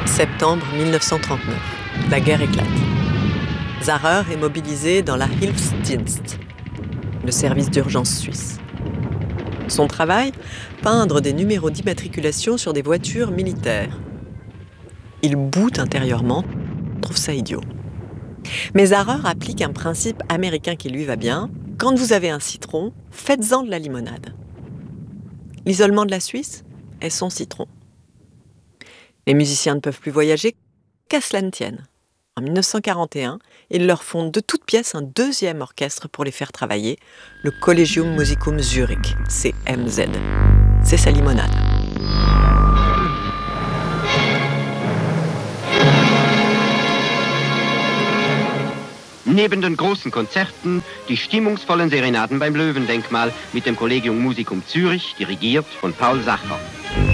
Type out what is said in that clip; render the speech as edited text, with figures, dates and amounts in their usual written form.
Septembre 1939. La guerre éclate. Zahrer est mobilisé dans la Hilfsdienst, le service d'urgence suisse. Son travail, peindre des numéros d'immatriculation sur des voitures militaires. Il boute intérieurement, trouve ça idiot. Mais Zahrer applique un principe américain qui lui va bien. Quand vous avez un citron, faites-en de la limonade. L'isolement de la Suisse est son citron. Les musiciens ne peuvent plus voyager, qu'à cela ne tienne. En 1941, ils leur font de toutes pièces un deuxième orchestre pour les faire travailler, le Collegium Musicum Zurich, CMZ. C'est sa limonade. Neben den großen Konzerten die stimmungsvollen Serenaden beim Löwendenkmal mit dem Collegium Musicum Zürich, dirigiert von Paul Sacher.